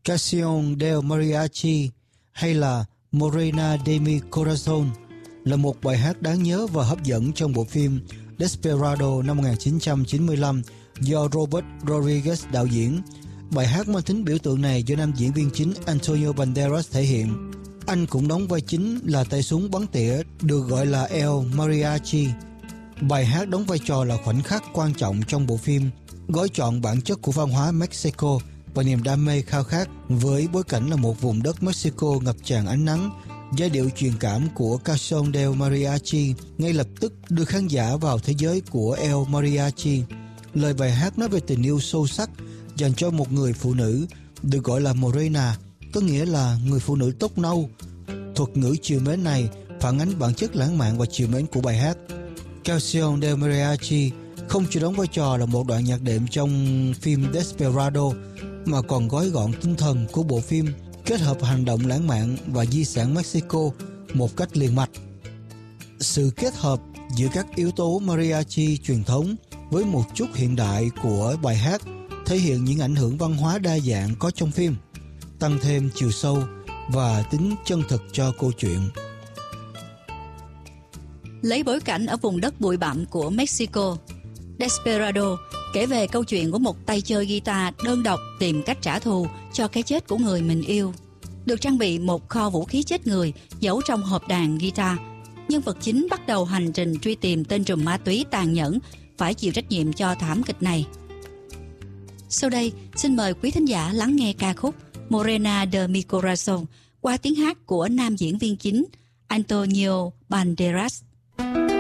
Canción del Mariachi hay là Morena de mi Corazón là một bài hát đáng nhớ và hấp dẫn trong bộ phim Desperado năm 1995 do Robert Rodriguez đạo diễn. Bài hát mang tính biểu tượng này do nam diễn viên chính Antonio Banderas thể hiện. Anh cũng đóng vai chính là tay súng bắn tỉa được gọi là El Mariachi. Bài hát đóng vai trò là khoảnh khắc quan trọng trong bộ phim, gói trọn bản chất của văn hóa Mexico và niềm đam mê khao khát với bối cảnh là một vùng đất Mexico ngập tràn ánh nắng. Giai điệu truyền cảm của Canción del Mariachi ngay lập tức đưa khán giả vào thế giới của El Mariachi. Lời bài hát nói về tình yêu sâu sắc dành cho một người phụ nữ được gọi là Morena, có nghĩa là người phụ nữ tóc nâu. Thuật ngữ trìu mến này phản ánh bản chất lãng mạn và trìu mến của bài hát. Canción del Mariachi không chỉ đóng vai trò là một đoạn nhạc đệm trong phim Desperado mà còn gói gọn tinh thần của bộ phim, kết hợp hành động lãng mạn và di sản Mexico một cách liền mạch. Sự kết hợp giữa các yếu tố mariachi truyền thống với một chút hiện đại của bài hát thể hiện những ảnh hưởng văn hóa đa dạng có trong phim, tăng thêm chiều sâu và tính chân thực cho câu chuyện. Lấy bối cảnh ở vùng đất bụi bặm của Mexico, Desperado kể về câu chuyện của một tay chơi guitar đơn độc tìm cách trả thù cho cái chết của người mình yêu. Được trang bị một kho vũ khí chết người giấu trong hộp đàn guitar, nhân vật chính bắt đầu hành trình truy tìm tên trùm ma túy tàn nhẫn phải chịu trách nhiệm cho thảm kịch này. Sau đây, xin mời quý thính giả lắng nghe ca khúc Morena de mi Corazón qua tiếng hát của nam diễn viên chính Antonio Banderas.